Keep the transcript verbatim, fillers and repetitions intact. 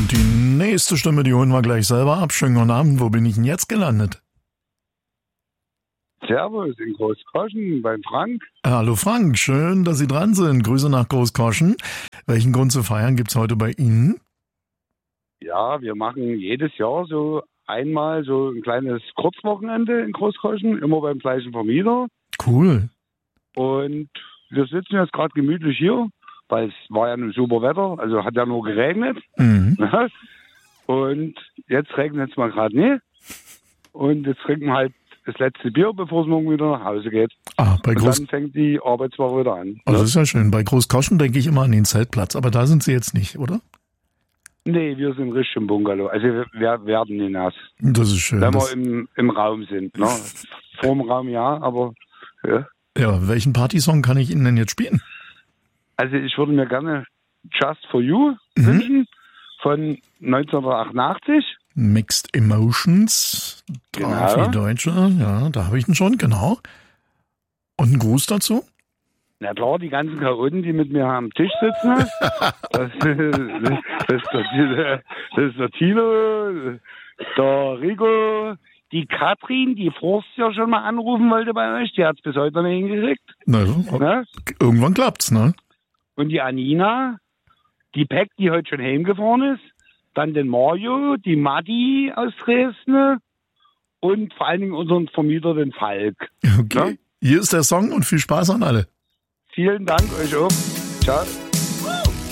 Und die nächste Stimme, die holen wir gleich selber ab. Schönen guten Abend, wo bin ich denn jetzt gelandet? Servus, in Großkoschen beim Frank. Hallo Frank, schön, dass Sie dran sind. Grüße nach Großkoschen. Welchen Grund zu feiern gibt's heute bei Ihnen? Ja, wir machen jedes Jahr so einmal so ein kleines Kurzwochenende in Großkoschen, immer beim gleichen Vermieter. Cool. Und wir sitzen jetzt gerade gemütlich hier, weil es war ja ein super Wetter, also hat ja nur geregnet. Mhm. Und jetzt regnet es mal gerade nicht. Und jetzt trinken wir halt das letzte Bier, bevor es morgen wieder nach Hause geht. Ah, bei Und Groß... dann fängt die Arbeitswoche wieder an. Oh, das ist ja schön. Bei Großkoschen denke ich immer an den Zeltplatz, aber da sind Sie jetzt nicht, oder? Nee, wir sind richtig im Bungalow. Also wir, wir werden nicht nass. Das ist schön. Wenn Das... wir im, im Raum sind. Ne? Vorm Raum ja, aber ja. Ja, welchen Partysong kann ich Ihnen denn jetzt spielen? Also ich würde mir gerne Just For You Mhm. wünschen von neunzehnhundertachtundachtzig. Mixed Emotions, Drafi Genau. Deutsche, ja, da habe ich ihn schon, genau. Und einen Gruß dazu? Na klar, die ganzen Chaoten, die mit mir am Tisch sitzen. Das, das, ist der, das ist der Tino, der Rico, die Katrin, die Forst ja schon mal anrufen wollte bei euch. Die hat es bis heute noch nicht hingekriegt. Na, Ne? irgendwann klappt's, ne? Und die Anina, die Peck, die heute schon heimgefahren ist. Dann den Mario, die Madi aus Dresden und vor allen Dingen unseren Vermieter, den Falk. Okay. Ja? Hier ist der Song und viel Spaß an alle. Vielen Dank euch auch. Ciao.